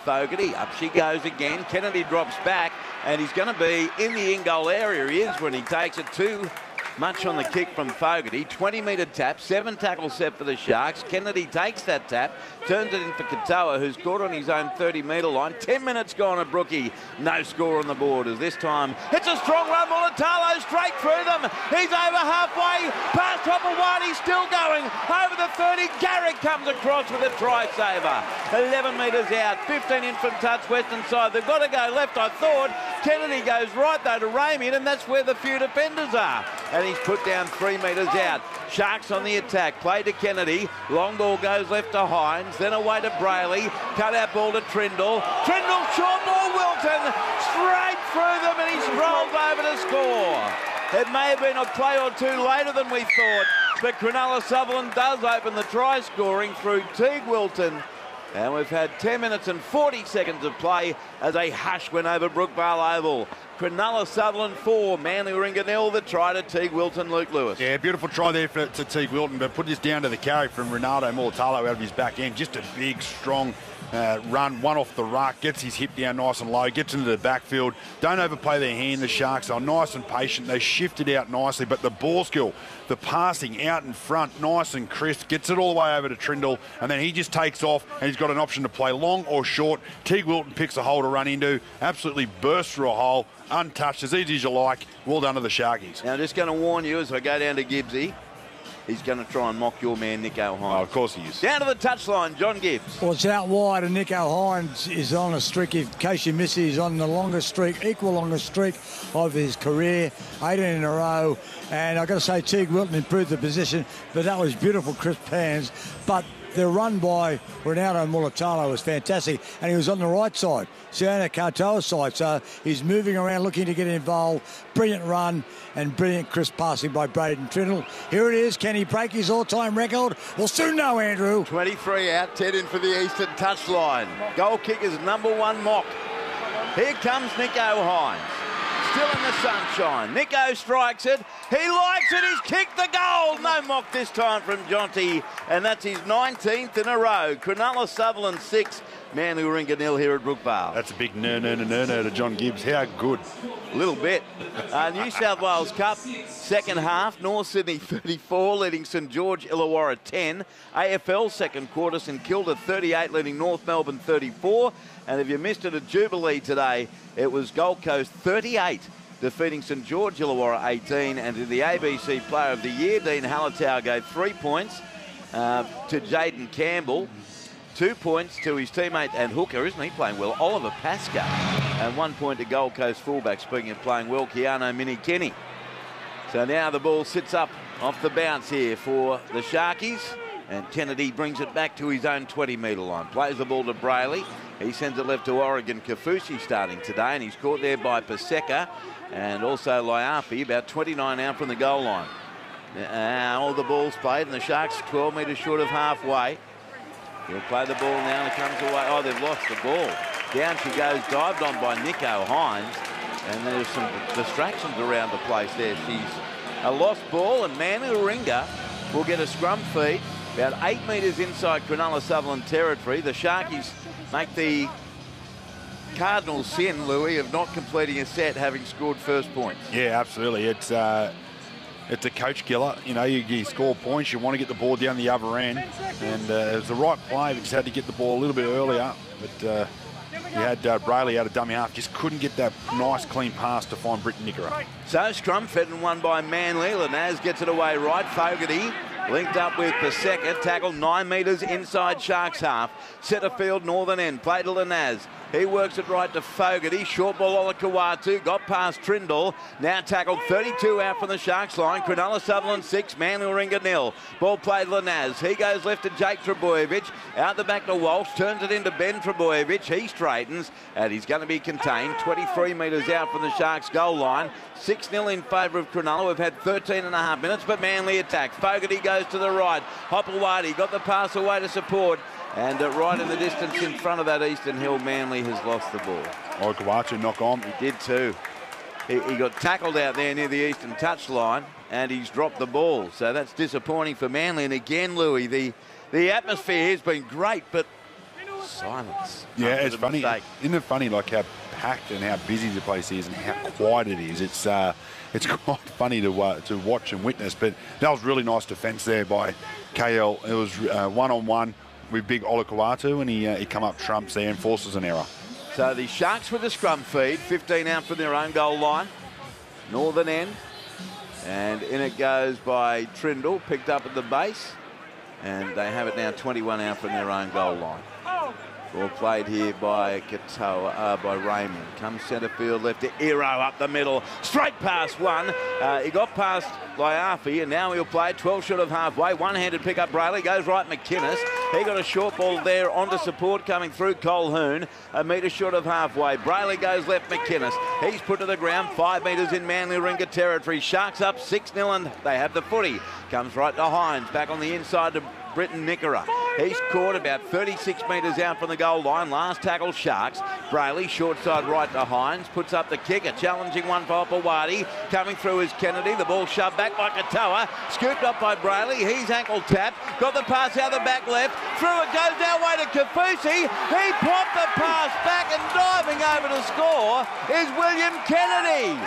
Fogarty. Up she goes again. Kennedy drops back, and he's going to be in the in-goal area. He is when he takes it too much on the kick from Fogarty. 20-metre tap, 7 tackles set for the Sharks. Kennedy takes that tap, turns it in for Katoa, who's scored on his own 30-metre line. 10 minutes gone at Brookie. No score on the board as this time it's a strong run. Mulatalo straight through them. He's over halfway. Past Hopewadi, still going. Over the 30, Garrick comes across with a try saver. 11 metres out, 15 in from touch, western side. They've got to go left, I thought. Kennedy goes right, though, to Ramian, and that's where the few defenders are. And he's put down 3 metres out. Sharks on the attack. Play to Kennedy. Long ball goes left to Hines. Then away to Brayley. Cut out ball to Trindle. Trindle, short ball, Wilton. Straight through them, and he strolls over to score. It may have been a play or two later than we thought, but Cronulla Sutherland does open the try scoring through Teague Wilton. And we've had 10 minutes and 40 seconds of play as a hush went over Brookvale Oval. Cronulla Sutherland 4, Manly Warringah 0. The try to Teague Wilton, Luke Lewis. Yeah, beautiful try there to Teague Wilton, but put this down to the carry from Ronaldo Mulatalo out of his back end. Just a big, strong run, one off the ruck, gets his hip down nice and low, gets into the backfield. Don't overplay their hand, the Sharks are nice and patient. They shifted out nicely, but the ball skill, the passing out in front, nice and crisp, gets it all the way over to Trindle, and then he just takes off, and he's got an option to play long or short. Teague Wilton picks a hole to run into, absolutely bursts through a hole, untouched, as easy as you like. Well done to the Sharkies. Now, just going to warn you as I go down to Gibbsy, he's going to try and mock your man, Nico Hines. Oh, of course he is. Down to the touchline, John Gibbs. Well, it's out wide, and Nico Hines is on a streak. In case you miss it, he's on the longest streak, equal longest streak of his career, 18 in a row. And I've got to say, Teague Wilton improved the position, but that was beautiful, crisp hands. But the run by Ronaldo Mulatalo was fantastic, and he was on the right side, Siona Katoa's side, so he's moving around looking to get involved. Brilliant run and brilliant crisp passing by Braden Trindle. Here it is. Can he break his all-time record? We'll soon know, Andrew. 23 out, 10 in for the Eastern touchline. Goal kicker's #1 mock. Here comes Nico Hines. Still in the sunshine. Nico strikes it. He likes it. He's kicked the goal. No mock this time from Jonty. And that's his 19th in a row. Cronulla Sutherland 6. Manly Warringah 0 here at Brookvale. That's a big no to John Gibbs. How good. A little bit. New South Wales Cup, second half. North Sydney 34, leading St George Illawarra 10. AFL second quarter, St Kilda 38, leading North Melbourne 34. And if you missed it at Jubilee today, it was Gold Coast 38, defeating St George Illawarra 18. And to the ABC Player of the Year, Dean Hallertau gave 3 points to Jaden Campbell. 2 points to his teammate and hooker, isn't he playing well, Oliver Pascoe. And 1 point to Gold Coast fullback, speaking of playing well, Keano Mini Kenny. So now the ball sits up off the bounce here for the Sharkies. And Kennedy brings it back to his own 20-metre line. Plays the ball to Brayley. He sends it left to Oregon. Kafusi starting today, and he's caught there by Paseka and also Liapi, about 29 out from the goal line. All the balls played, and the Sharks 12 metres short of halfway. He'll play the ball now, and it comes away. Oh, they've lost the ball. Down she goes, dived on by Nico Hines, and there's some distractions around the place there. She's a lost ball, and Manly Warringah will get a scrum feed about 8 metres inside Cronulla Sutherland territory. The Sharkies make the cardinal sin, Louis, of not completing a set, having scored first points. Yeah, absolutely. It's a coach killer. You know, you score points, you want to get the ball down the other end, and it was the right play. We just had to get the ball a little bit earlier, but you had Brayley out of dummy half, just couldn't get that nice clean pass to find Britton Nickera. So scrum fed and won by Manly. Lanaz gets it away right. Fogarty linked up with Paseka, tackled 9 metres inside Sharks half. Centre field, northern end, play to Lanaz. He works it right to Fogarty. Short ball Ola Kawatu. Got past Trindle. Now tackled 32 out from the Sharks line. Cronulla Sutherland 6. Manly Warringah 0. Ball played Lanaz. He goes left to Jake Trebojevic. Out the back to Walsh. Turns it into Ben Trebojevic. He straightens. And he's going to be contained. 23 metres out from the Sharks goal line. 6-0 in favour of Cronulla. We've had 13 and a half minutes, but Manly attack. Fogarty goes to the right. Hopewadi got the pass away to support. And right in the distance in front of that Eastern Hill, Manly has lost the ball. Oh, Kawatu knock on. He did too. He got tackled out there near the Eastern touchline, and he's dropped the ball. So that's disappointing for Manly. And again, Louis, the atmosphere here has been great, but Silence. Yeah, After it's the funny. mistake. Isn't it funny, like how packed and how busy the place is and how quiet it is? It's quite funny to watch and witness. But that was really nice defence there by KL. It was one-on-one with big Olakau'atu, and he come up trumps there and forces an error. So the Sharks with the scrum feed, 15 out from their own goal line. Northern end. And in it goes by Trindle, picked up at the base. And they have it now 21 out from their own goal line. Ball played here by Katoa, by Raymond. Comes centre field, left to Iro up the middle. Straight past one. He got past Liafi, and now he'll play 12 short of halfway. One-handed pick up Brayley. Goes right McInnes. He got a short ball there onto support coming through Colquhoun. A metre short of halfway. Brayley goes left McInnes. He's put to the ground 5 metres in Manly Ringa territory. Sharks up 6-0 and they have the footy. Comes right to Hines. Back on the inside to Britton Nickera. He's caught about 36 metres out from the goal line. Last tackle Sharks. Brayley short side right to Hines. Puts up the kick. A challenging one for Opawati. Coming through is Kennedy. The ball shoved back by Katoa. Scooped up by Brayley. He's ankle tapped. Got the pass out the back left. Through it goes our way to Kafusi. He popped the pass back, and diving over to score is William Kennedy.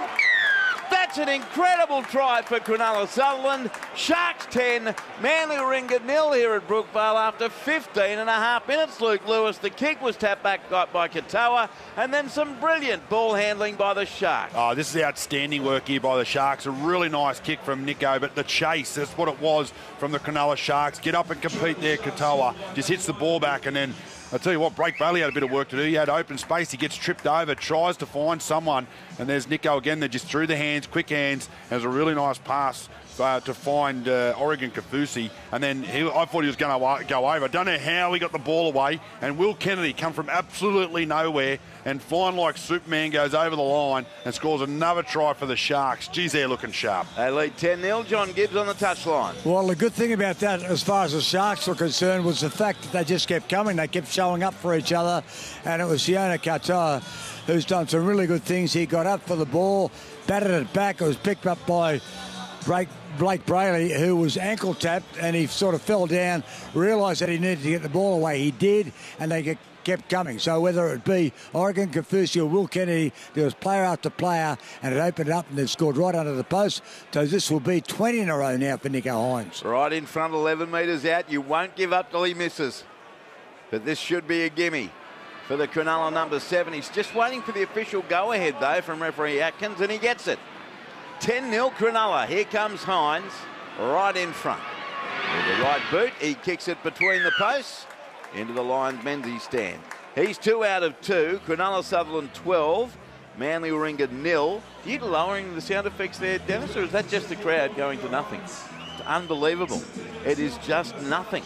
That's an incredible try for Cronulla Sutherland. Sharks 10, Manly Ringa 0 here at Brookvale after 15 and a half minutes. Luke Lewis, the kick was tapped back by Katoa, and then some brilliant ball handling by the Sharks. Oh, this is outstanding work here by the Sharks. A really nice kick from Nico, but the chase, that's what it was from the Cronulla Sharks. Get up and compete there, Katoa. Just hits the ball back, and then I'll tell you what, Blake Bailey had a bit of work to do. He had open space. He gets tripped over, tries to find someone, and there's Nico again. They're just through the hands, quick hands. It was a really nice pass to find Oregon Kafusi, and then I thought he was going to go over. Don't know how he got the ball away, and Will Kennedy come from absolutely nowhere and fine like Superman goes over the line and scores another try for the Sharks. Geez, they're looking sharp. They lead 10-0. John Gibbs on the touchline. Well, the good thing about that, as far as the Sharks were concerned, was the fact that they just kept coming. They kept showing up for each other, and it was Sione Katoa who's done some really good things. He got up for the ball, batted it back. It was picked up by Blake Brayley, who was ankle tapped, and he sort of fell down, realised that he needed to get the ball away. He did, and they kept coming. So whether it be Oregon Kafusi or Will Kennedy, there was player after player, and it opened up and they scored right under the post. So this will be 20 in a row now for Nico Hines. Right in front, 11 metres out. You won't give up till he misses. But this should be a gimme for the Cronulla number 7. He's just waiting for the official go-ahead, though, from referee Atkins, and he gets it. 10-0 Cronulla. Here comes Hines right in front. With the right boot, he kicks it between the posts into the line Menzies stand. He's 2 out of 2. Cronulla Sutherland 12. Manly Warringah 0. Are you lowering the sound effects there, Dennis, or is that just the crowd going to nothing? It's unbelievable. It is just nothing.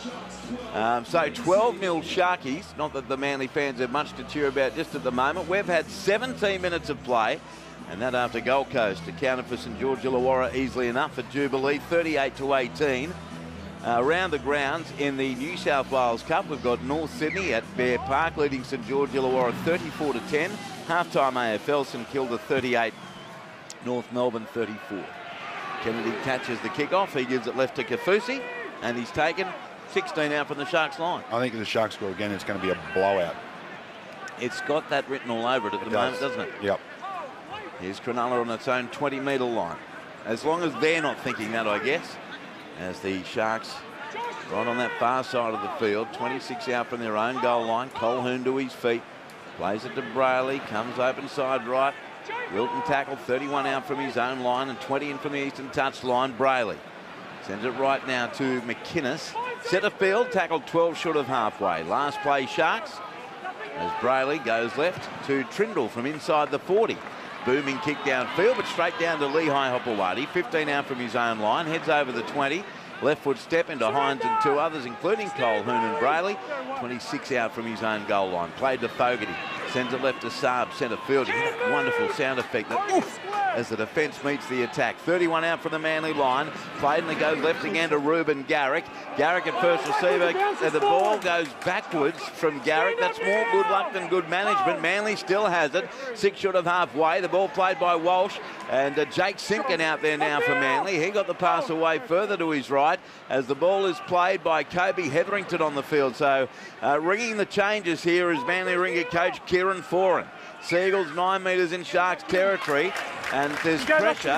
So 12-0 Sharkies. Not that the Manly fans have much to cheer about just at the moment. We've had 17 minutes of play. And that after Gold Coast accounted for St George Illawarra easily enough for Jubilee, 38-18. Around the grounds in the New South Wales Cup, we've got North Sydney at Bear Park leading St George Illawarra 34-10. Half-time AFL, St Kilda 38, North Melbourne 34. Kennedy catches the kick-off. He gives it left to Kafusi, and he's taken 16 out from the Sharks line. I think if the Sharks score again, it's going to be a blowout. It's got that written all over it at the moment, doesn't it? Yep. Here's Cronulla on its own 20-metre line. As long as they're not thinking that, I guess. As the Sharks right on that far side of the field, 26 out from their own goal line. Colquhoun to his feet. Plays it to Brayley. Comes open side right. Wilton tackle, 31 out from his own line and 20 in from the eastern touch line. Brayley sends it right now to McInnes. Centre field, tackled 12 short of halfway. Last play Sharks as Brayley goes left to Trindle from inside the 40. Booming kick downfield, but straight down to Lehigh Hopewadi. 15 out from his own line, heads over the 20. Left foot step into Hines and 2 others, including Colquhoun and Brayley. 26 out from his own goal line. Played to Fogarty. Sends it left to Saab, centre field. Wonderful sound effect. That oof as the defence meets the attack. 31 out from the Manly line. Played, and it goes left again to Ruben Garrick. Garrick at first receiver. The ball goes backwards from Garrick. That's more good luck than good management. Manly still has it. 6 short of halfway. The ball played by Walsh. And Jake Simpkin out there now for Manly. He got the pass away further to his right as the ball is played by Kobe Hetherington on the field. So ringing the changes here is Manly ringer coach Kieran Foran. Seagulls 9 metres in Sharks territory, and there's pressure.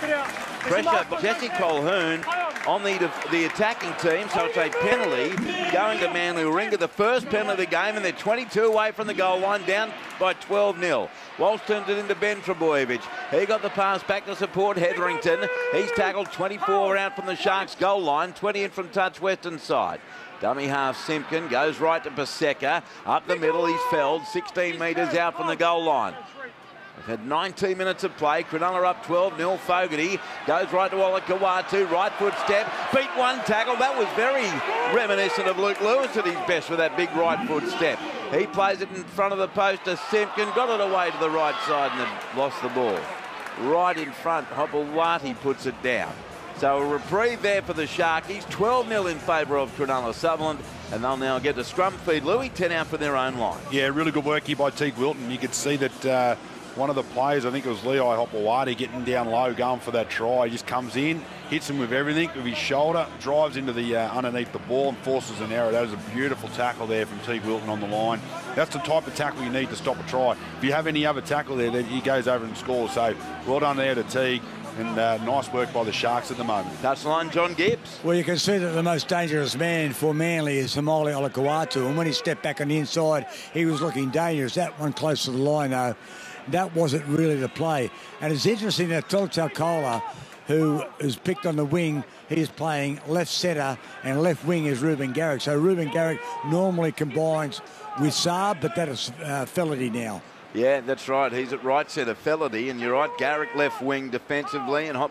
Jesse Colquhoun on the attacking team, so it's a penalty going to Manly Ringer. The first penalty of the game, and they're 22 away from the goal line, down by 12-0. Walsh turns it into Ben Trebojevic. He got the pass back to support Hetherington. He's tackled 24 out from the Sharks goal line, 20 in from touch western side. Dummy half Simpkin goes right to Paseka. Up the middle, he's felled 16 metres out from the goal line. We've had 19 minutes of play. Cronulla up 12-0. Fogarty goes right to Olakau'atu. Right foot step. Beat one tackle. That was very reminiscent of Luke Lewis at his best with that big right foot step. He plays it in front of the post to Simpkin. Got it away to the right side and then lost the ball. Right in front, Hopewati puts it down. So a reprieve there for the Sharkies. 12-0 in favour of Cronulla Sutherland, and they'll now get to scrum feed Louis, 10 out for their own line. Yeah, really good work here by Teague Wilton. You could see that one of the players, I think it was Leo Hopewati, getting down low, going for that try. He just comes in, hits him with everything, with his shoulder, drives into the underneath the ball and forces an error. That was a beautiful tackle there from Teague Wilton on the line. That's the type of tackle you need to stop a try. If you have any other tackle there, then he goes over and scores. So well done there to Teague. And nice work by the Sharks at the moment. Touchline, John Gibbs. Well, you can see that the most dangerous man for Manly is Haumole Olakau'atu. And when he stepped back on the inside, he was looking dangerous. That one close to the line, though, that wasn't really the play. And it's interesting that Tolutau Koula, who is picked on the wing, he's playing left centre, and left wing is Ruben Garrick. So Ruben Garrick normally combines with Saab, but that is Feledy now. Yeah, that's right. He's at right centre, Feledy, and you're right. Garrick left wing defensively, and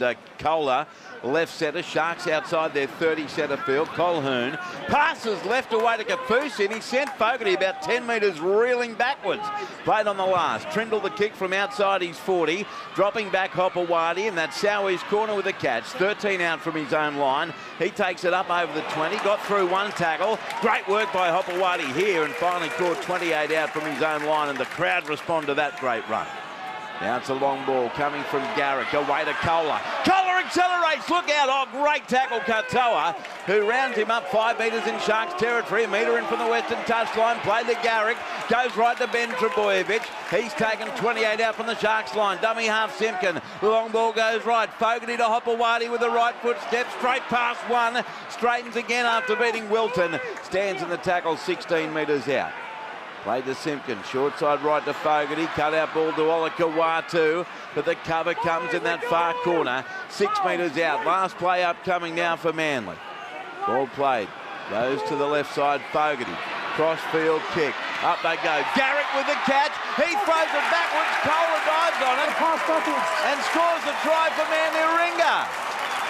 Koula left centre. Sharks outside their 30 centre field. Colquhoun passes left away to Kaufusi, and he sent Fogarty about 10 metres reeling backwards. Played on the last. Trindle the kick from outside his 40, dropping back Hopewati, and that's Soue's corner with a catch. 13 out from his own line. He takes it up over the 20, got through one tackle. Great work by Hopewati here, and finally caught 28 out from his own line, and the crowd respond to that great run. Now it's a long ball coming from Garrick, away to Koula. Koula accelerates, look out, oh great tackle Katoa, who rounds him up 5 metres in Sharks territory, a metre in from the western touchline, played to Garrick, goes right to Ben Trebojevic. He's taken 28 out from the Sharks line, dummy half Simpkin, the long ball goes right, Fogarty to Hopewati with the right foot step, straight past one, straightens again after beating Wilton, stands in the tackle 16 metres out. Played to Simpkin, short side right to Fogarty, cut out ball to Olakau'atu, but the cover comes in that far corner, 6 metres out. Last play upcoming now for Manly. Ball played, goes to the left side, Fogarty, cross-field kick, up they go. Garrick with the catch, he throws it backwards, Koula dives on it, and scores the try for Manly Ringer.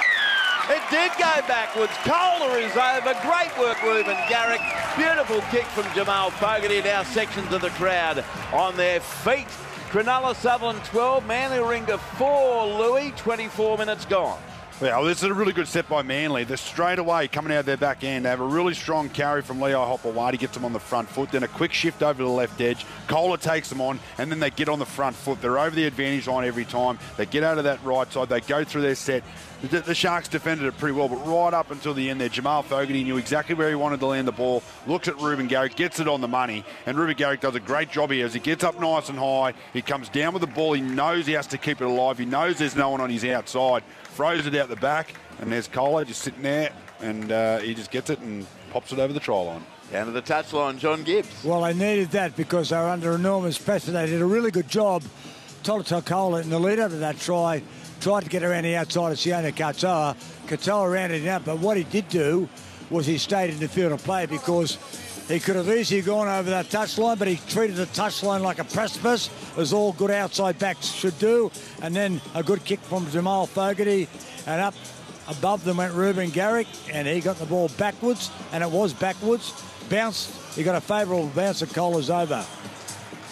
It did go backwards. Koula is over. Great work, Ruben Garrick. Beautiful kick from Jamal Fogarty. Now sections of the crowd on their feet. Cronulla Sutherland 12, Manly Ringer 4, Louis, 24 minutes gone. Well, this is a really good set by Manly. They're straight away coming out of their back end. They have a really strong carry from Leo Hopewati, gets them on the front foot, then a quick shift over to the left edge. Koula takes them on, and then they get on the front foot. They're over the advantage line every time. They get out of that right side. They go through their set. The Sharks defended it pretty well, but right up until the end there, Jamal Fogarty knew exactly where he wanted to land the ball, looks at Ruben Garrick, gets it on the money, and Ruben Garrick does a great job here as he gets up nice and high. He comes down with the ball. He knows he has to keep it alive. He knows there's no one on his outside. Throws it out the back, and there's Koula just sitting there, and he just gets it and pops it over the try line. Down to the touchline, John Gibbs. Well, they needed that because they were under enormous pressure. They did a really good job. Tolutau Koula in the lead up to that try tried to get around the outside of Sione Katoa. Katoa rounded it out, but what he did do was he stayed in the field of play because he could have easily gone over that touchline, but he treated the touchline like a precipice, as all good outside backs should do. And then a good kick from Jamal Fogarty, and up above them went Ruben Garrick, and he got the ball backwards, and it was backwards. Bounced, he got a favourable bounce, and Koula's over.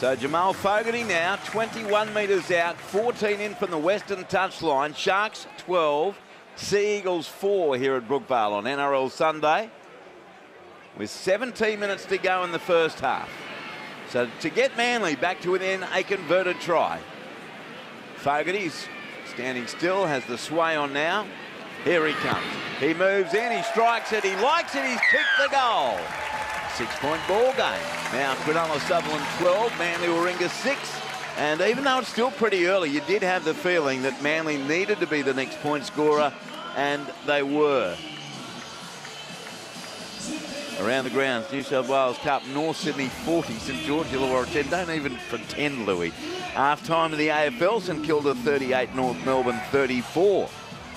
So Jamal Fogarty now, 21 metres out, 14 in from the western touchline. Sharks 12, Sea Eagles 4 here at Brookvale on NRL Sunday, with 17 minutes to go in the first half. So to get Manly back to within a converted try. Fogarty's standing still, has the sway on now. Here he comes. He moves in, he strikes it, he likes it, he's kicked the goal. 6-point ball game. Now Cronulla Sutherland 12, Manly Warringah 6. And even though it's still pretty early, you did have the feeling that Manly needed to be the next point scorer, and they were. Around the grounds, New South Wales Cup, North Sydney 40, St George Illawarra 10. Don't even pretend, Louis. Half-time to the AFL, St Kilda 38, North Melbourne 34.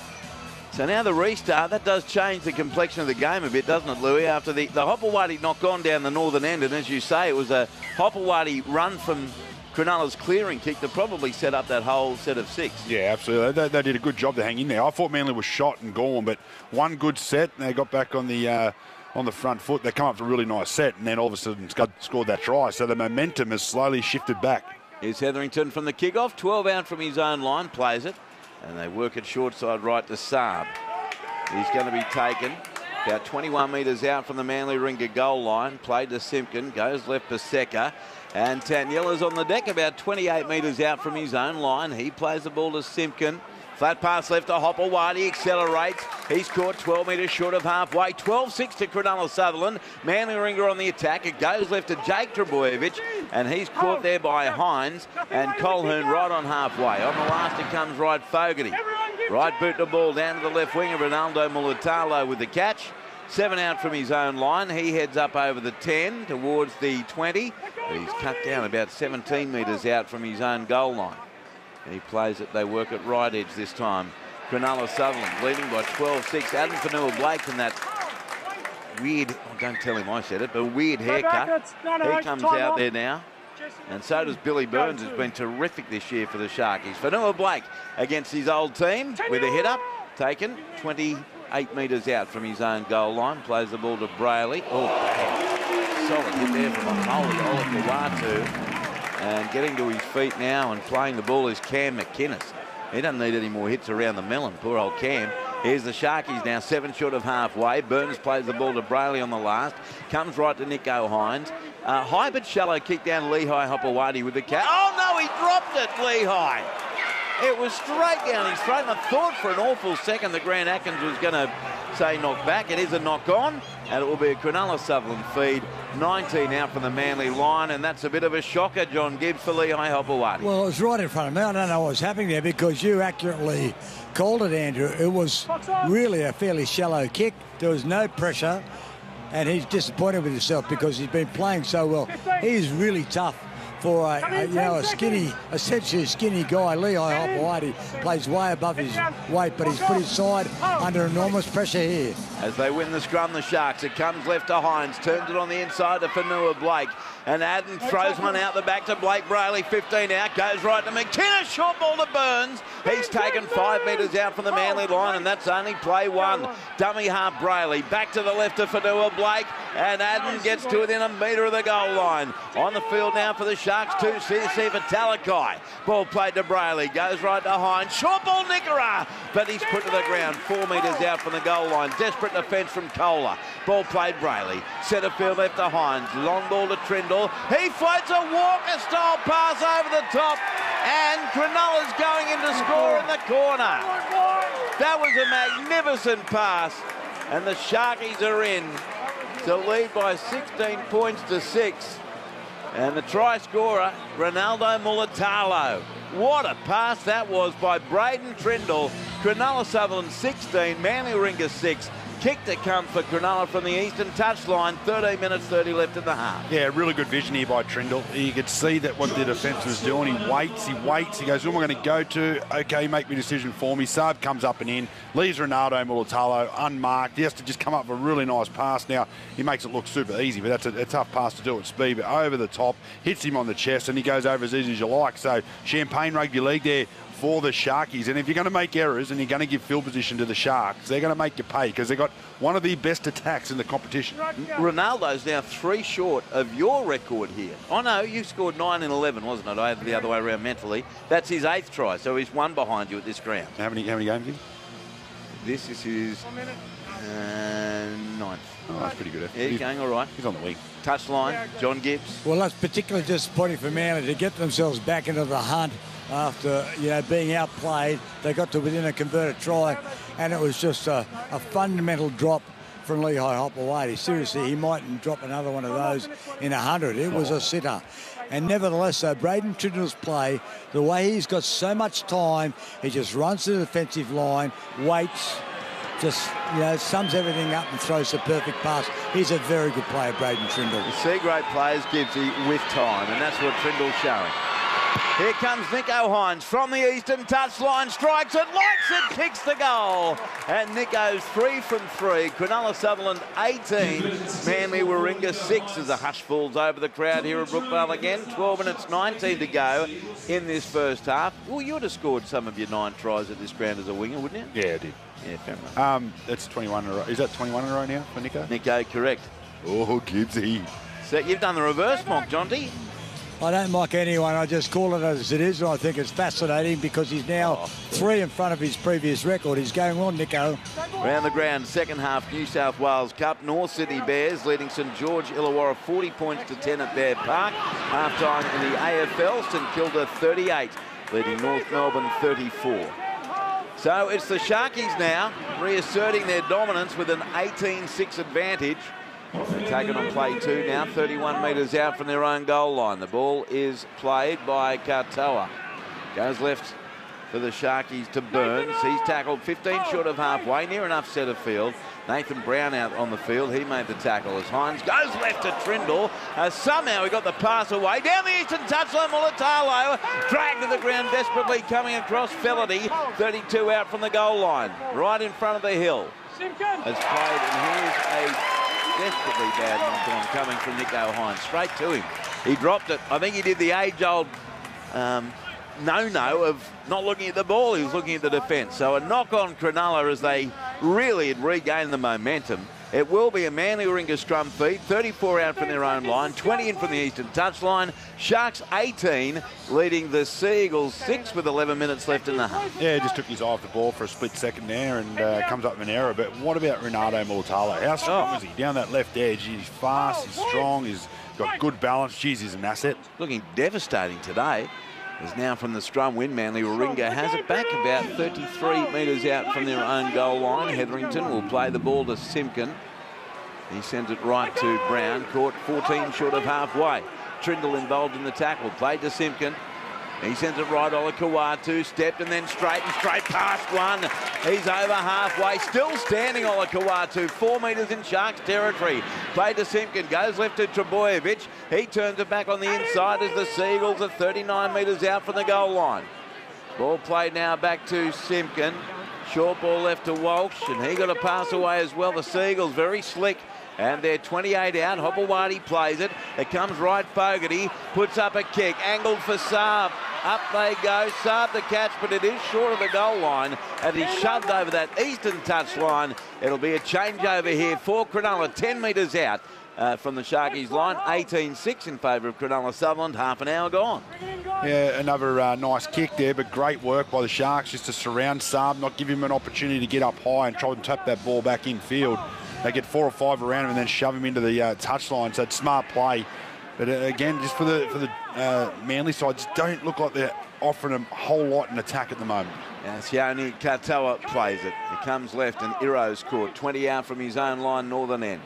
So now the restart, that does change the complexion of the game a bit, doesn't it, Louis? After the Hopewadi knock on down the northern end, and as you say, it was a Hopewadi run from Cronulla's clearing kick that probably set up that whole set of 6. Yeah, absolutely. They did a good job to hang in there. I thought Manly was shot and gone, but one good set, and they got back on the front foot. They come up with a really nice set, and then all of a sudden scored that try. So the momentum has slowly shifted back. Here's Hetherington from the kickoff, 12 out from his own line, plays it. And they work it short side right to Saab. He's going to be taken about 21 metres out from the Manly Warringah goal line. Played to Simpkin, goes left to Secca. And Taniela's on the deck about 28 metres out from his own line. He plays the ball to Simpkin. Flat pass left to Hopewadi, accelerates. He's caught 12 metres short of halfway. 12-6 to Cronulla Sutherland. Manly Warringah on the attack. It goes left to Jake Trebojevic, and he's caught there by Hines and Colquhoun right on halfway. On the last, it comes right Fogarty. Right boot the ball down to the left wing of Ronaldo Mulitalo with the catch. 7 out from his own line. He heads up over the 10 towards the 20. But he's cut down about 17 metres out from his own goal line. He plays it, they work at right edge this time. Cronulla Sutherland leading by 12-6. Adam Fanua-Blake from that weird, don't tell him I said it, but weird haircut. He comes out there now. And so does Billy Burns, who's been terrific this year for the Sharkies. Fanua-Blake against his old team with a hit up. Taken 28 metres out from his own goal line. Plays the ball to Brayley. Oh, solid hit there from a holy Oliver Watu. And getting to his feet now and playing the ball is Cam McInnes. He doesn't need any more hits around the melon, poor old Cam. Here's the Sharkies now, 7 short of halfway. Burns plays the ball to Brayley on the last. Comes right to Nico Hines. High but shallow kick down Lehigh Hopewadi with the catch. Oh no, he dropped it, Lehigh. It was straight down his throat. And I thought for an awful second that Grant Atkins was going to say knock back. It is a knock on, and it will be a Cronulla Sutherland feed. 19 out from the Manly line, and that's a bit of a shocker, John Gibbs, for Lehigh Hopewadi. Well, it was right in front of me. I don't know what was happening there because you accurately called it, Andrew. It was really a fairly shallow kick. There was no pressure, and he's disappointed with himself because he's been playing so well. He's really tough for essentially a skinny guy. Lehigh Hopewadi plays way above his weight, but he's put his side under enormous pressure here. As they win the scrum, the Sharks, it comes left to Hines, turns it on the inside to Fanua-Blake, and Adden throws one out the back to Blake Brayley, 15 out, goes right to McInnes, short ball to Burns. He's taken 5 metres out from the Manly line, and that's only play 1. Dummy half Brayley, back to the left to Fanua-Blake, and Adden gets to within a metre of the goal line. On the field now for the Sharks, 2 CC for Talakai. Ball played to Brayley, goes right to Hines, short ball Nickera, but he's put to the ground 4 metres out from the goal line. Desperate defence from Kohler. Ball played Brayley. Centre field left to Hines. Long ball to Trindle. He floats a Walker-style pass over the top, and Cronulla's going in to score in the corner. That was a magnificent pass, and the Sharkies are in to lead by 16 points to 6. And the try scorer, Ronaldo Mulitalo. What a pass that was by Braden Trindle. Cronulla Sutherland 16, Manly Warringah 6. Kick to come for Cronulla from the eastern touchline. 13 minutes 30 left in the half. Yeah, really good vision here by Trindle. You could see that what the defence was doing. He waits. He goes, who am I going to go to? Okay, make me a decision for me. Saab comes up and in. Leaves Ronaldo Mulitalo unmarked. He has to just come up with a really nice pass. Now, he makes it look super easy, but that's a tough pass to do at speed. But over the top, hits him on the chest, and he goes over as easy as you like. So, Champagne Rugby League there. for the Sharkies. And if you're going to make errors and you're going to give field position to the Sharks, they're going to make you pay because they've got one of the best attacks in the competition. Ronaldo's now 3 short of your record here. Oh, no, you scored 9 in 11, wasn't it? I had the other way around mentally. That's his 8th try, so he's 1 behind you at this ground. How many games is he? This is his 9th. Oh, that's pretty good. Yeah, he's going all right. He's on the wing. Touchline, John Gibbs. Well, that's particularly disappointing for Manly to get themselves back into the hunt after, being outplayed. They got to within a converted try, and it was just a fundamental drop from Lehigh Hopewadi. Seriously, he mightn't drop another one of those in 100. It was a sitter. And nevertheless, Braden Trindle's play, the way he's got so much time, he just runs to the defensive line, waits, just, sums everything up and throws the perfect pass. He's a very good player, Braden Trindle. You see great players, Gibbsy, with time, and that's what Trindle's showing. Here comes Nicho Hynes from the eastern touchline, strikes it, lights it, kicks the goal. And Nicho's 3 from 3. Cronulla Sutherland 18. Manly Warringah 6 as the hush falls over the crowd here at Brookvale again. 12 minutes 19 to go in this first half. Well, you would have scored some of your 9 tries at this ground as a winger, wouldn't you? Yeah, I did. Yeah, fair enough. That's 21 in a row. Is that 21 in a row now for Nicho? Nicho, correct. Oh, Gibbsy. So you've done the reverse mock, Jonty. I don't mock anyone. I just call it as it is. And I think it's fascinating because he's now 3 in front of his previous record. He's going on, Nicho. Around the ground, second half New South Wales Cup. North Sydney Bears leading St George Illawarra 40 points to 10 at Bear Park. Half time in the AFL, St Kilda 38, leading North Melbourne 34. So it's the Sharkies now reasserting their dominance with an 18-6 advantage. They're taking on play 2 now, 31 metres out from their own goal line. The ball is played by Katoa. Goes left for the Sharkies to Burns. He's tackled 15 short of halfway, near enough centre field. Nathan Brown out on the field. He made the tackle as Hynes goes left to Trindle. Somehow he got the pass away. Down the eastern touchline, Mulatalo dragged to the ground desperately, coming across Felity. 32 out from the goal line, right in front of the hill. Has played, and here's a desperately bad knock-on coming from Nicho Hynes. Straight to him. He dropped it. I think he did the age-old no-no of not looking at the ball. He was looking at the defence. So a knock on Cronulla as they really had regained the momentum. It will be a Manly Warringah scrum feed. 34 out from their own line, 20 in from the eastern touchline. Sharks 18, leading the Sea Eagles 6 with 11 minutes left in the half. Yeah, he just took his eye off the ball for a split second there and comes up with an error. But what about Renato Mulatalo? How strong is he? Down that left edge, he's fast, he's strong, he's got good balance. Jeez, he's an asset. Looking devastating today. As now from the scrum win, Manly Warringah has it back about 33 metres out from their own goal line. Hetherington will play the ball to Simpkin. He sends it right to Brown, caught 14 short of halfway. Trindle involved in the tackle, played to Simpkin. He sends it right, Ola Kawatu, stepped and then straight past one. He's over halfway, still standing Ola Kawatu, 4 metres in Sharks territory. Played to Simpkin, goes left to Trebojevic. He turns it back on the inside as the Seagulls are 39 metres out from the goal line. Ball played now back to Simpkin. Short ball left to Walsh, and he got a pass away as well. The Seagulls very slick. And they're 28 out. Hopewadi plays it. It comes right. Fogarty puts up a kick. Angled for Saab. Up they go. Saab the catch, but it is short of the goal line. And he's shoved over that eastern touch line. It'll be a changeover here for Cronulla. 10 metres out from the Sharkies line. 18-6 in favour of Cronulla Sutherland. Half an hour gone. Yeah, another nice kick there, but great work by the Sharks just to surround Saab, not give him an opportunity to get up high and try and tap that ball back in field. They get 4 or 5 around him and then shove him into the touchline. So it's smart play. But again, just for the Manly side, just don't look like they're offering a whole lot in attack at the moment. Sione Katoa plays it. He comes left and Iro's caught. 20 out from his own line, northern end.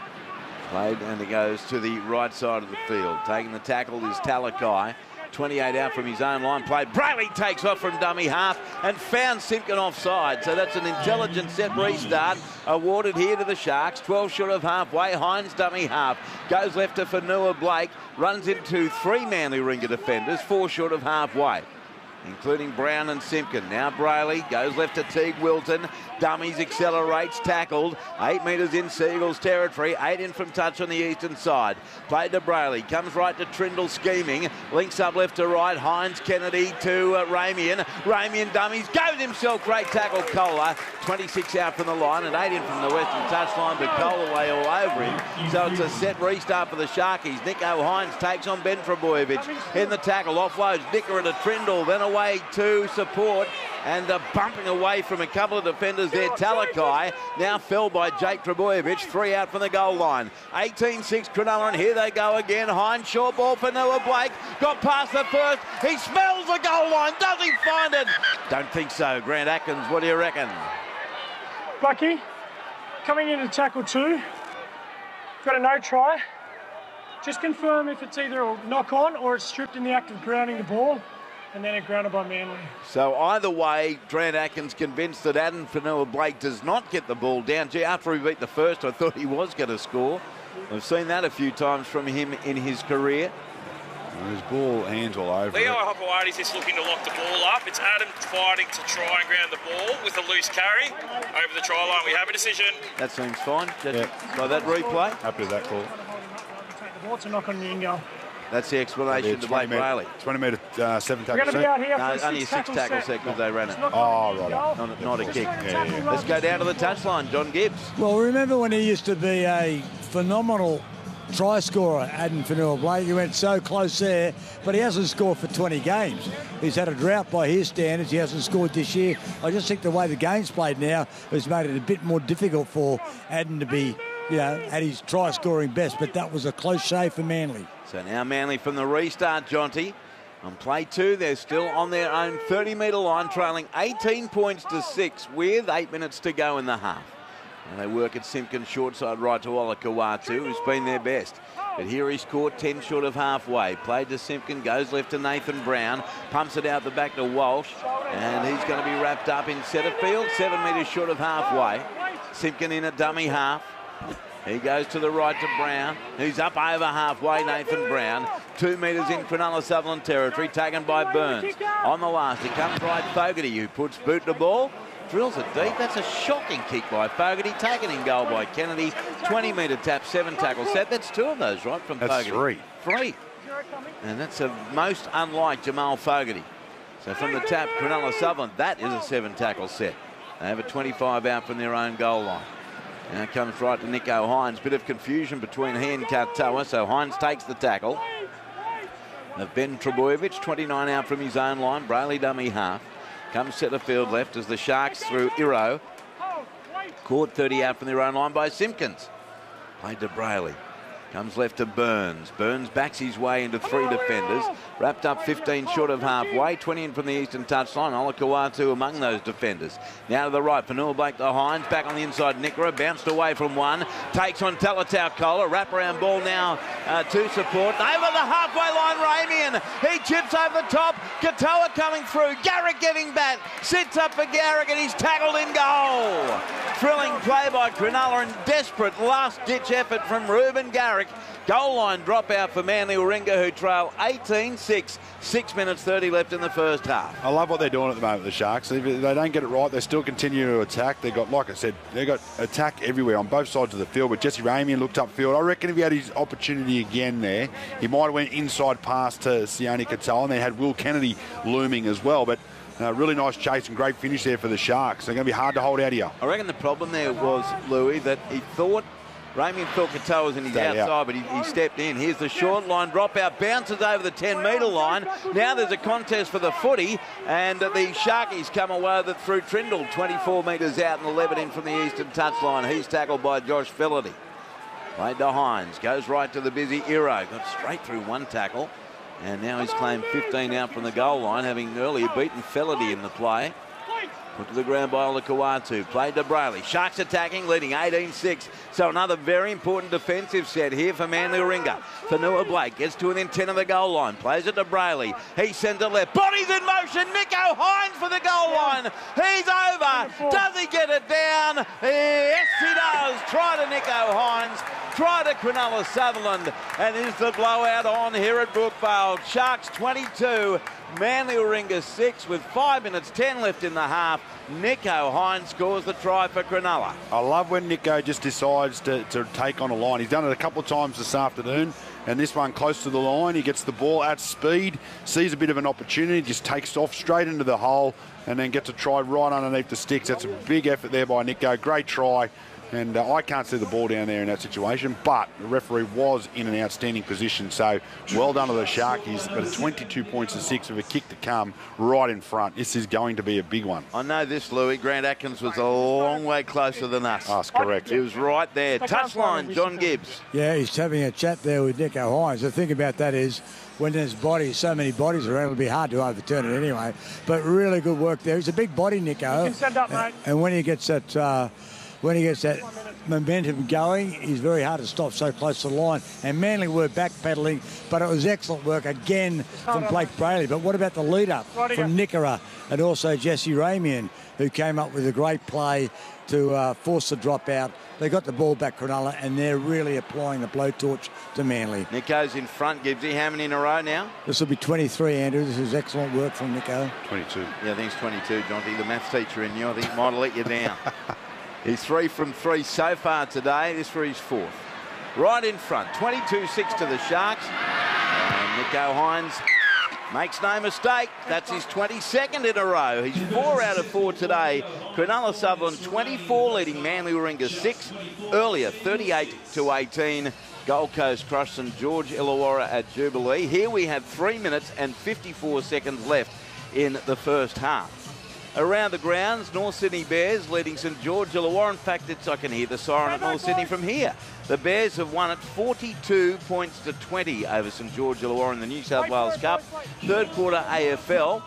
Played and he goes to the right side of the field. Taking the tackle is Talakai. 28 out from his own line. Played. Brayley takes off from dummy half and found Simpkin offside. So that's an intelligent set restart awarded here to the Sharks. 12 short of halfway. Hynes dummy half. Goes left to Fanua Blake. Runs into 3 Manly Warringah defenders. 4 short of halfway. including Brown and Simpkin. Now Brayley goes left to Teague Wilton. Dummies, accelerates, tackled. 8 metres in Seagulls territory. 8 in from touch on the eastern side. Played to Brayley. Comes right to Trindle scheming. Links up left to right. Hines Kennedy to Ramian. Ramian dummies. Goes himself. Great tackle, Kohler. 26 out from the line and 8 in from the western touchline, but Kohler way all over him. So it's a set restart for the Sharkies. Nico Hines takes on Ben Trebojevic in the tackle. Offloads Nicker to Trindle. Then away to support. And bumping away from a couple of defenders there, Talakai. Now fell by Jake Trebojevic. 3 out from the goal line. 18-6 Cronulla, and here they go again. Hines, short ball for Noah Blake. Got past the first. He smells the goal line. Does he find it? Don't think so. Grant Atkins, what do you reckon? Bucky, coming into tackle 2. Got a no try. Just confirm if it's either a knock on or it's stripped in the act of grounding the ball. And then a grounded by Manly. So either way, Grant Atkins convinced that Adam Fanua-Blake does not get the ball down. Gee, after he beat the first, I thought he was going to score. I've seen that a few times from him in his career. There's ball hands all over. Leo Hopoate's just looking to lock the ball up. It's Adam fighting to try and ground the ball with a loose carry over the try line. We have a decision. That seems fine. By that replay. Happy with that call. Take the ball to knock on the in goal. That's the explanation to Blake Brayley. 20 metre 7 tackle We're going to be out here for only a 6 tackle set because they ran it. Oh, right. Not a kick. Let's go down to the touchline. John Gibbs. Well, remember when he used to be a phenomenal try scorer, Adam Fanua-Blake? He went so close there, but he hasn't scored for 20 games. He's had a drought by his standards. He hasn't scored this year. I just think the way the game's played now has made it a bit more difficult for Adam to be, at his try scoring best, but that was a close shave for Manly. So now Manly from the restart, Jonty. On play 2, they're still on their own 30-metre line, trailing 18 points to 6 with 8 minutes to go in the half. And they work at Simpkin short side right to Olakau'atu, who's been their best. But here he's caught 10 short of halfway. Played to Simpkin, goes left to Nathan Brown, pumps it out the back to Walsh, and he's going to be wrapped up in centre field, 7 metres short of halfway. Simpkin in a dummy half. He goes to the right to Brown, who's up over halfway, Nathan Brown. 2 metres in Cronulla Sutherland territory, taken by Burns. On the last, it comes right Fogarty, who puts boot to ball, drills it deep. That's a shocking kick by Fogarty, taken in goal by Kennedy. 20-metre tap, 7 tackle set. That's 2 of those, right, from That's Fogarty? 3. 3. And that's a most unlike Jamal Fogarty. So from the tap, Cronulla Sutherland, that is a 7 tackle set. They have a 25 out from their own goal line. Now it comes right to Nico Hines. Bit of confusion between he and Katoa, so Hines takes the tackle. Now Ben Trebojevic, 29 out from his own line. Brayley dummy half. Comes centre field left as the Sharks through Iro. Caught 30 out from their own line by Simpkins. Played to Brayley. Comes left to Burns. Burns backs his way into 3 defenders. Wrapped up 15 short of halfway. 20 in from the eastern touchline. Olakau'atu among those defenders. Now to the right. Fanua-Blake to Hines. Back on the inside. Nickera bounced away from one. Takes on Talatau Kohler. Wraparound ball now to support. Over the halfway line, Ramian. He chips over the top. Katoa coming through. Garrick getting back. Sits up for Garrick and he's tackled in goal. Thrilling play by Cronulla and desperate last-ditch effort from Ruben Garrick. Goal line dropout for Manly Warringah, who trail 18-6. 6 minutes 30 left in the first half. I love what they're doing at the moment, the Sharks. If they don't get it right, they still continue to attack. They've got, like I said, they've got attack everywhere on both sides of the field. But Jesse Ramian looked upfield. I reckon if he had his opportunity again there, he might have went inside pass to Sione Katoa, and they had Will Kennedy looming as well. But really nice chase and great finish there for the Sharks. They're going to be hard to hold out here. I reckon the problem there was, Louis, that he thought Ramian thought Katoa was in his outside, but he stepped in. Here's the short line dropout, bounces over the 10-metre line. Now there's a contest for the footy, and the Sharkies come away with it through Trindle, 24 metres out and 11 in from the eastern touchline. He's tackled by Josh Fillaty. Played to Hines, goes right to the busy Iro, got straight through one tackle, and now he's claimed 15 out from the goal line, having earlier beaten Fillaty in the play. Put to the ground by Olakau'atu. Played to Brayley. Sharks attacking, leading 18-6. So another very important defensive set here for Manly Warringah. Fanua-Blake gets to within 10 of the goal line. Plays it to Brayley. He sends it left. Bodies in motion. Nico Hines for the goal line. He's over. Does he get it down? Yes, he does. Try to Nico Hines. Try to Cronulla Sutherland, and is the blowout on here at Brookvale. Sharks 22, Manly Warringah 6 with 5 minutes 10 left in the half. Nicho Hynes scores the try for Cronulla. I love when Nicho just decides to take on a line. He's done it a couple of times this afternoon, and this one close to the line. He gets the ball at speed, sees a bit of an opportunity, just takes off straight into the hole, and then gets a try right underneath the sticks. That's a big effort there by Nicho. Great try. And I can't see the ball down there in that situation, but the referee was in an outstanding position. So well done to the Sharkies. But 22 points to 6 with a kick to come right in front. This is going to be a big one. I know this, Louis. Grant Atkins was a long way closer than us. That's correct. He was right there. Touchline, John Gibbs. Yeah, he's having a chat there with Nicho Hynes. The thing about that is when there's bodies, so many bodies around, it'll be hard to overturn it anyway. But really good work there. He's a big body, Nicho. You can send up, mate. And when he gets that... momentum going, he's very hard to stop so close to the line. And Manly were backpedaling, but it was excellent work again from Blake Brayley. But what about the lead-up from Nickera and also Jesse Ramian, who came up with a great play to force the drop out. They got the ball back, Cronulla, and they're really applying the blowtorch to Manly. Nicho's in front, Gibbsy. How many in a row now? This will be 23, Andrew. This is excellent work from Nicho. 22. Yeah, I think it's 22, Jonty. The maths teacher in you, I think, might have let you down. He's 3 from 3 so far today. This for his 4th. Right in front, 22-6 to the Sharks. And Nicho Hynes makes no mistake. That's his 22nd in a row. He's 4 out of 4 today. Cronulla Sutherland 24, leading Manly Warringah 6. Earlier, 38-18. Gold Coast crushed St George Illawarra at Jubilee. Here we have 3 minutes and 54 seconds left in the first half. Around the grounds, North Sydney Bears leading St George Illawarra. In fact, I can hear the siren at North Sydney from here. The Bears have won at 42 points to 20 over St George Illawarra in the New South Wales Cup. Third quarter AFL,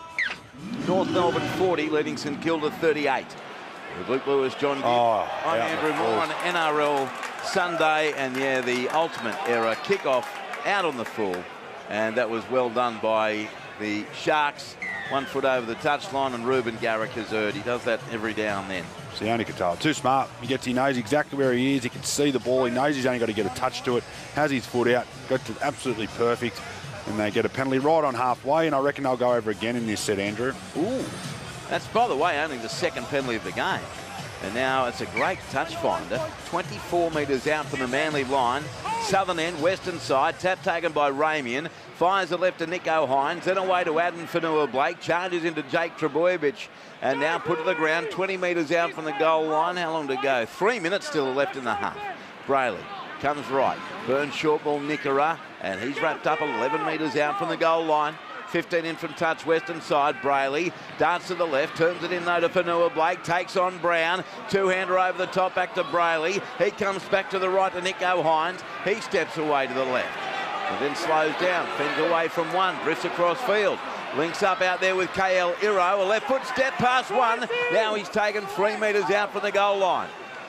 North Melbourne 40, leading St Kilda 38. With Luke Lewis, John Gibb, I'm Andrew Moore on NRL Sunday. And yeah, the ultimate error, kick-off out on the full. And that was well done by the Sharks. 1 foot over the touchline, and Ruben Garrick has erred. He does that every now and then. Sione Katoa, too smart. He knows exactly where he is. He can see the ball. He knows he's only got to get a touch to it. Has his foot out. Got to absolutely perfect. And they get a penalty right on halfway, and I reckon they'll go over again in this set, Andrew. Ooh. That's, by the way, only the second penalty of the game. And now it's a great touch finder. 24 metres out from the Manly line. Southern end, western side. Tap taken by Ramian. Fires the left to Nicho Hynes. Then away to Adam Fanua-Blake. Charges into Jake Trbojevic. And now put to the ground. 20 metres out from the goal line. How long to go? 3 minutes still left in the half. Brayley comes right. Burns short ball Nickera. And he's wrapped up 11 metres out from the goal line. 15 in from touch, western side. Brayley darts to the left, turns it in though to Fanua-Blake, takes on Brown. Two-hander over the top, back to Brayley. He comes back to the right to Nicho Hynes. He steps away to the left. And then slows down, fends away from one, drifts across field. Links up out there with KL Iro. A left foot step past one. Now he's taken 3 metres out from the goal line.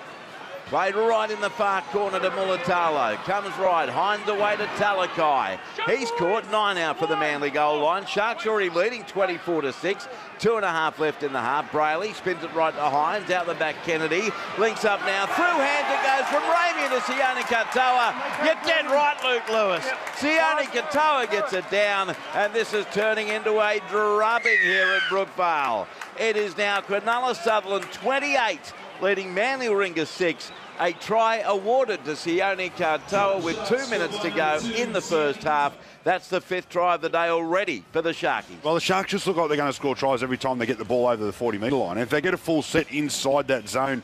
Played right in the far corner to Mulatalo. Comes right. Hynes away to Talakai. He's caught 9 out for the Manly goal line. Sharks already leading 24-6. 2.5 left in the half. Brayley spins it right to Hynes. Out the back, Kennedy. Links up now. Through hands it goes from Ramian to Sione Katoa. You're dead right, Luke Lewis. Sione Katoa gets it down. And this is turning into a drubbing here at Brookvale. It is now Cronulla Sutherland 28, leading Manly Warringah 6. A try awarded to Sione Katoa with 2 minutes to go in the first half. That's the 5th try of the day already for the Sharkies. Well, the Sharks just look like they're going to score tries every time they get the ball over the 40-metre line. If they get a full set inside that zone,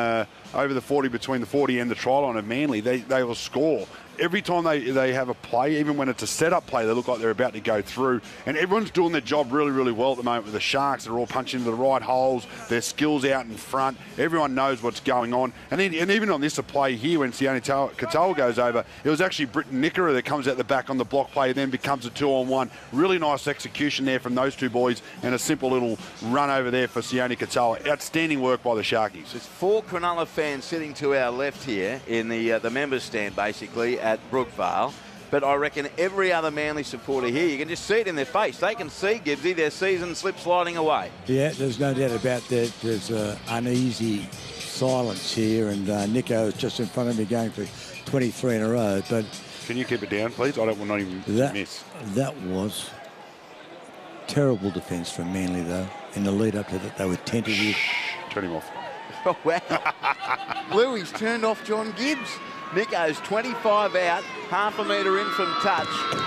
over the 40, between the 40 and the try line of Manly, they will score. Every time they have a play, even when it's a set-up play, they look like they're about to go through. And everyone's doing their job really, really well at the moment with the Sharks. They're all punching into the right holes. Their skills out in front. Everyone knows what's going on. And even on this play here, when Sione Katoa goes over, it was actually Britton Nickera that comes out the back on the block play, then becomes a 2-on-1. Really nice execution there from those two boys, and a simple little run over there for Sione Katoa. Outstanding work by the Sharkies. There's 4 Cronulla fans sitting to our left here in the members' stand, basically, at Brookvale. But I reckon every other Manly supporter here, you can just see it in their face. They can see, Gibbsy, their season slip sliding away. Yeah, there's no doubt about that. There's uneasy silence here, and Nicho is just in front of me going for 23 in a row. But can you keep it down, please? I don't want not even miss. That was terrible defence from Manly, though. In the lead up to that, they were tentative. Turn him off. Oh, wow. Louis turned off John Gibbs. Nico's 25 out, half a metre in from touch.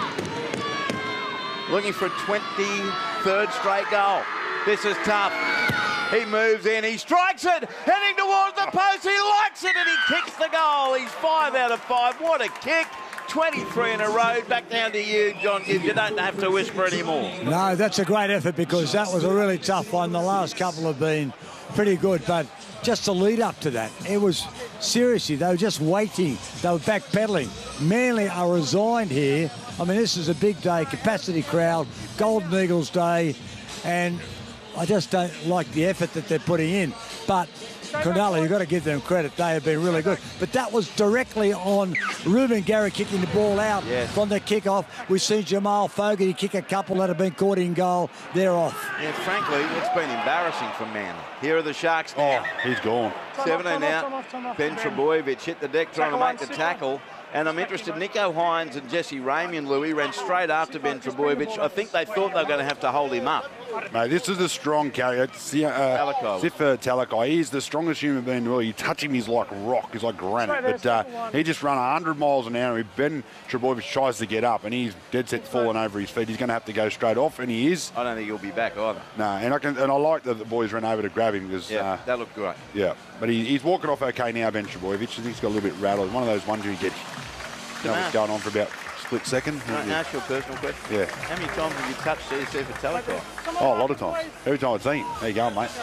Looking for a 23rd straight goal. This is tough. He moves in, he strikes it, heading towards the post, he likes it and he kicks the goal. He's 5 out of 5, what a kick. 23 in a row, back down to you, John Gibbs. You don't have to whisper anymore. No, that's a great effort because that was a really tough one. The last couple have been pretty good, but just the lead up to that, it was seriously, they were just waiting. They were backpedaling. Manly are resigned here. I mean, this is a big day, capacity crowd, Golden Eagles Day, and I just don't like the effort that they're putting in. But Cronulla, you've got to give them credit. They have been really good. But that was directly on Ruben Garrick kicking the ball out from the kick-off. We've seen Jamal Fogarty kick a couple that have been caught in goal. They're off. Yeah, frankly, it's been embarrassing for Manly. Here are the Sharks now. Oh, he's gone. 17 out. Ben Trebojevic hit the deck trying to make the tackle. And I'm interested, Nico Hines and Jesse Ramian, Louis, ran straight after Ben Trebojevic. I think they thought they were going to have to hold him up. Mate, this is a strong carrier. Sifa Talakai. He's the strongest human being in the world. You touch him, he's like rock. He's like granite. But he just ran 100 miles an hour. Ben Trebojevic tries to get up, and he's dead set falling over his feet. He's going to have to go straight off, and he is. I don't think he'll be back either. No, and I like that the boys ran over to grab him because that looked great. Yeah, but he's walking off okay now, Ben Trebojevic. I think he's got a little bit rattled. One of those ones where you get. What's going on for about a split second. Can I ask you a personal question? Yeah. How many times have you touched CSF at Talakai? Oh, a lot of times. Every time I've seen. There you go, mate.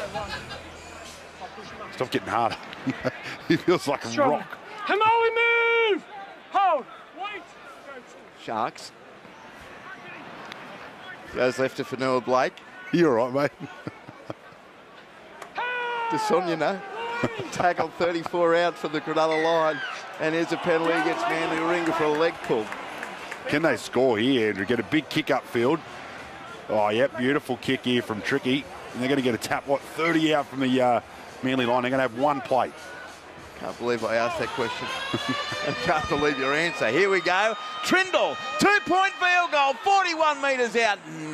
Stop getting harder. He feels like a rock. Come on, we move! Hold! Wait! Sharks. Goes left to Fanua Blake. You're all right, mate. Does Sonia know? Tackled 34 out for the Cronulla line. And here's a penalty against Manly Warringah for a leg pull. Can they score here, Andrew? Get a big kick upfield. Oh, yep, beautiful kick here from Tricky. And they're going to get a tap, 30 out from the Manly line. They're going to have one plate. Can't believe I asked that question. I can't believe your answer. Here we go. Trindle, 2-point field goal, 41 metres out.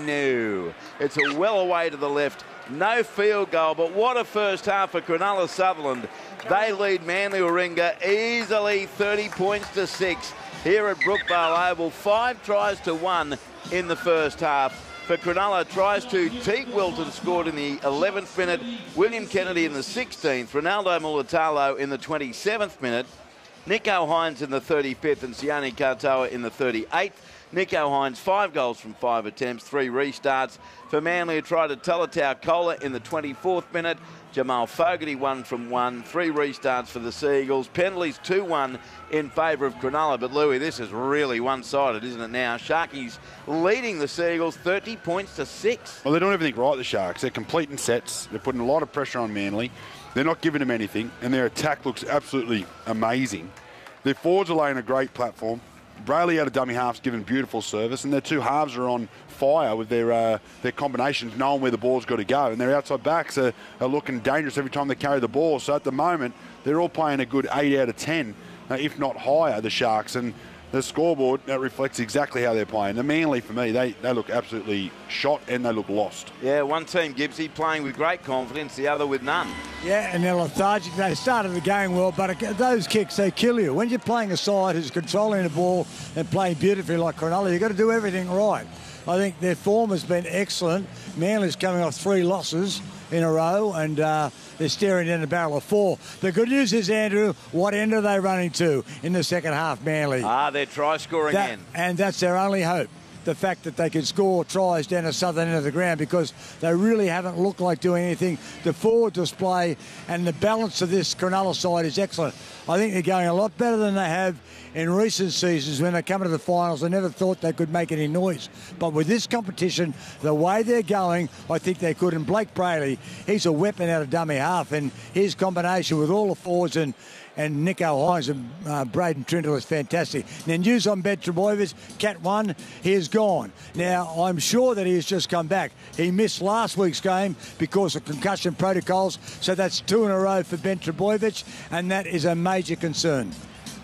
No. It's a well away to the left. No field goal, but what a first half for Cronulla Sutherland. They lead Manly Warringah easily 30 points to 6 here at Brookvale Oval. 5 tries to 1 in the first half. For Cronulla, tries to Teague Wilton scored in the 11th minute, William Kennedy in the 16th, Ronaldo Mulatalo in the 27th minute, Nico Hines in the 35th and Sione Katoa in the 38th. Nico Hines, 5 goals from 5 attempts, 3 restarts. For Manly, tried to Talatau Kola in the 24th minute. Jamal Fogarty 1 from 1, 3 restarts for the Seagulls. Penalties 2-1 in favour of Cronulla. But Louis, this is really one-sided, isn't it now? Sharkies leading the Seagulls 30 points to 6. Well, they're doing everything right, the Sharks. They're completing sets. They're putting a lot of pressure on Manly. They're not giving them anything, and their attack looks absolutely amazing. Their forwards are laying a great platform. Brayley out of dummy half's given beautiful service, and their two halves are on fire with their combinations, knowing where the ball's got to go. And their outside backs are looking dangerous every time they carry the ball. So at the moment, they're all playing a good 8 out of 10, if not higher, the Sharks. And the scoreboard, that reflects exactly how they're playing. The Manly, for me, they look absolutely shot and they look lost. Yeah, one team, Gibbsy, playing with great confidence, the other with none. Yeah, and they're lethargic. They started the game well, but those kicks, they kill you. When you're playing a side who's controlling the ball and playing beautifully like Cronulla, you've got to do everything right. I think their form has been excellent. Manly's coming off 3 losses in a row, and they're staring down the barrel of 4. The good news is, Andrew, what end are they running to in the second half, Manly? They're try-scoring end. And that's their only hope. The fact that they can score tries down the southern end of the ground, because they really haven't looked like doing anything. The forward display and the balance of this Cronulla side is excellent. I think they're going a lot better than they have in recent seasons when they come to the finals. I never thought they could make any noise. But with this competition, the way they're going, I think they could. And Blake Brayley, he's a weapon out of dummy half. And his combination with all the forwards and Nico Hines and Braden Trindle is fantastic. Now, news on Ben Trebojevic, Cat 1, he is gone. Now, I'm sure that he has just come back. He missed last week's game because of concussion protocols, so that's 2 in a row for Ben Trebojevic, and that is a major concern.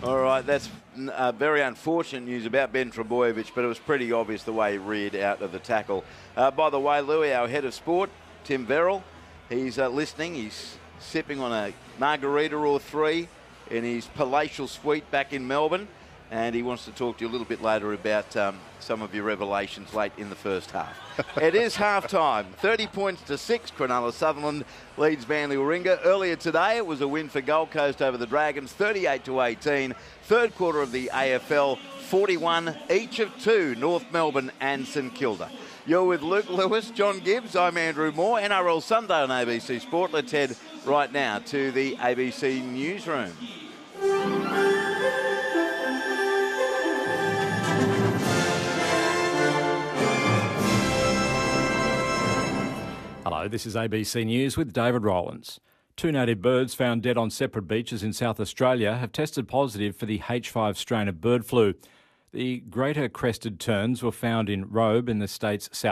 All right, that's very unfortunate news about Ben Trebojevic, but it was pretty obvious the way he reared out of the tackle. By the way, Louis, our head of sport, Tim Verrill, he's listening. He's sipping on a margarita or three in his palatial suite back in Melbourne, and he wants to talk to you a little bit later about some of your revelations late in the first half. It is half-time, 30 points to 6. Cronulla Sutherland leads Manly Warringah. Earlier today, it was a win for Gold Coast over the Dragons, 38-18. Third quarter of the AFL, 41 each of two, North Melbourne and St Kilda. You're with Luke Lewis, John Gibbs, I'm Andrew Moore. NRL Sunday on ABC Sport. Let's head right now to the ABC newsroom. Hello, this is ABC News with David Rowlands. 2 native birds found dead on separate beaches in South Australia have tested positive for the H5 strain of bird flu. The greater crested terns were found in Robe in the state's south.